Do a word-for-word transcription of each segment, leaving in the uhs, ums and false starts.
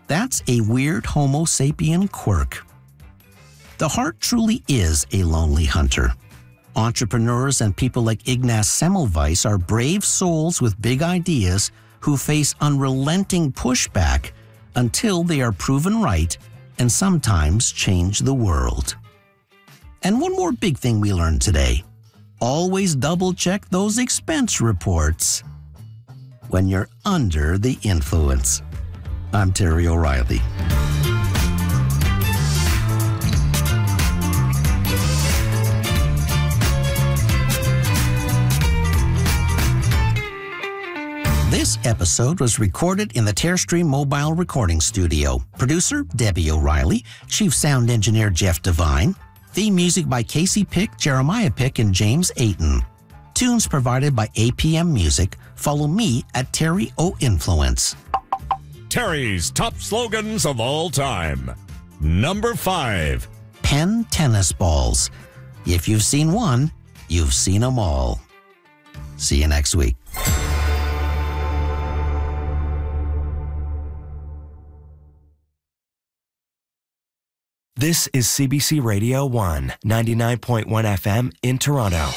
That's a weird Homo sapien quirk. The heart truly is a lonely hunter. Entrepreneurs and people like Ignaz Semmelweis are brave souls with big ideas who face unrelenting pushback until they are proven right and sometimes change the world. And one more big thing we learned today. Always double-check those expense reports when you're under the influence. I'm Terry O'Reilly. This episode was recorded in the Terrestream Mobile Recording Studio. Producer, Debbie O'Reilly. Chief Sound Engineer, Jeff Devine. Theme music by Casey Pick, Jeremiah Pick, and James Ayton. Tunes provided by A P M Music. Follow me at Terry O Influence. Terry's top slogans of all time. Number five. Penn tennis balls. If you've seen one, you've seen them all. See you next week. This is C B C Radio one, ninety-nine point one F M in Toronto.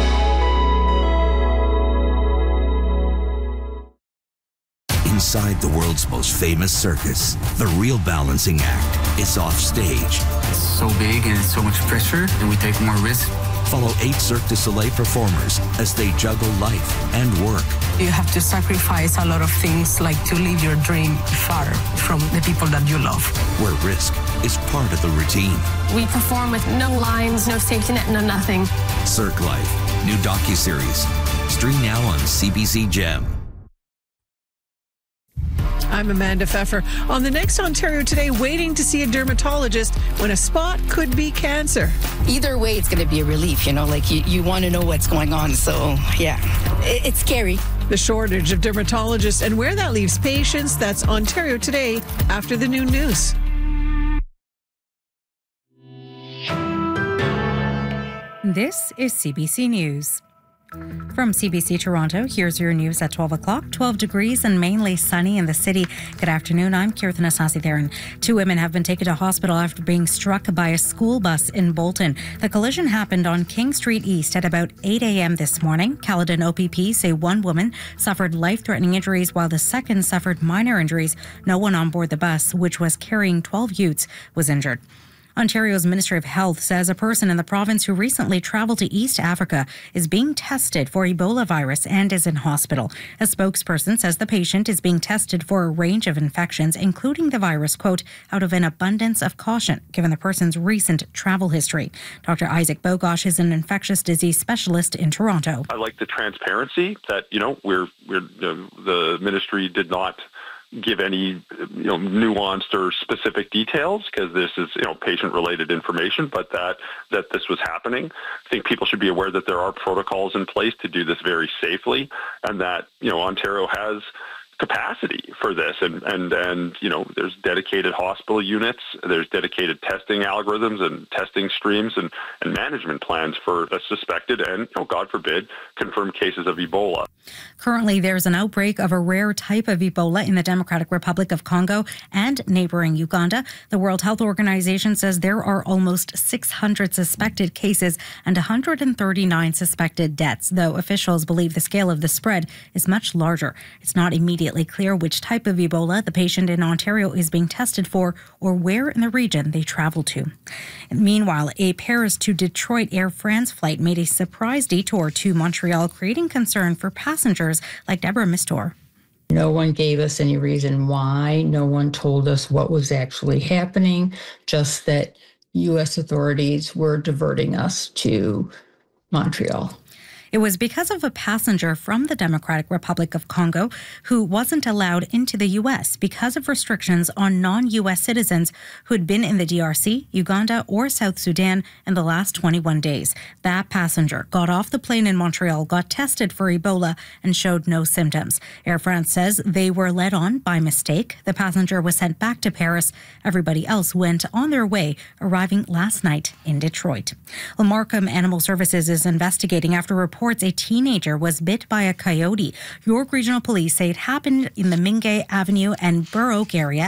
Inside the world's most famous circus, the real balancing act is off stage. It's so big and so much pressure, and we take more risk. Follow eight Cirque du Soleil performers as they juggle life and work. You have to sacrifice a lot of things, like to live your dream far from the people that you love. Where risk is part of the routine. We perform with no lines, no safety net, no nothing. Cirque Life, new docuseries. Stream now on C B C Gem. I'm Amanda Pfeffer. On the next Ontario Today, waiting to see a dermatologist when a spot could be cancer. Either way, it's going to be a relief, you know, like you, you want to know what's going on. So, yeah, it, it's scary. The shortage of dermatologists and where that leaves patients. That's Ontario Today after the noon news. This is C B C News. From C B C Toronto, here's your news at twelve o'clock. twelve degrees and mainly sunny in the city. Good afternoon, I'm Kirthan Asasi-Theron. Two women have been taken to hospital after being struck by a school bus in Bolton. The collision happened on King Street East at about eight a.m. this morning. Caledon O P P say one woman suffered life-threatening injuries while the second suffered minor injuries. No one on board the bus, which was carrying twelve youths, was injured. Ontario's Ministry of Health says a person in the province who recently travelled to East Africa is being tested for Ebola virus and is in hospital. A spokesperson says the patient is being tested for a range of infections, including the virus, quote, out of an abundance of caution, given the person's recent travel history. Doctor Isaac Bogosh is an infectious disease specialist in Toronto. I like the transparency that, you know, we're, we're uh, the ministry did not give any, you know, nuanced or specific details because this is, you know, patient-related information, but that that this was happening. I think people should be aware that there are protocols in place to do this very safely, and that, you know, Ontario has capacity for this, and, and, and you know, there's dedicated hospital units, there's dedicated testing algorithms and testing streams and, and management plans for a suspected and, you know, God forbid, confirmed cases of Ebola. Currently, there's an outbreak of a rare type of Ebola in the Democratic Republic of Congo and neighboring Uganda. The World Health Organization says there are almost six hundred suspected cases and one hundred thirty-nine suspected deaths, though officials believe the scale of the spread is much larger. It's not immediately clear which type of Ebola the patient in Ontario is being tested for or where in the region they travel to. Meanwhile, a Paris to Detroit Air France flight made a surprise detour to Montreal, creating concern for passengers like Deborah Mistor. No one gave us any reason why. No one told us what was actually happening, just that U S authorities were diverting us to Montreal. It was because of a passenger from the Democratic Republic of Congo who wasn't allowed into the U S because of restrictions on non-U S citizens who had been in the D R C, Uganda, or South Sudan in the last twenty-one days. That passenger got off the plane in Montreal, got tested for Ebola, and showed no symptoms. Air France says they were led on by mistake. The passenger was sent back to Paris. Everybody else went on their way, arriving last night in Detroit. Well, Markham Animal Services is investigating after reports Reports a teenager was bit by a coyote. York Regional Police say it happened in the Mingay Avenue and Burr Oak area